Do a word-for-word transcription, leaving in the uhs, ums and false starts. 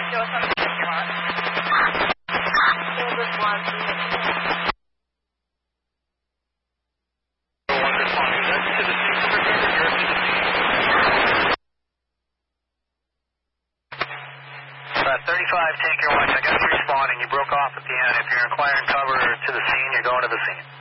Show us on the parking lot. Silver Swan three six six. one responding. Is that to the scene, Superintendent, or to the scene? Uh, thirty-five, take your watch. I guess responding. You broke off at the end. If you're inquiring cover to the scene, you're going to the scene.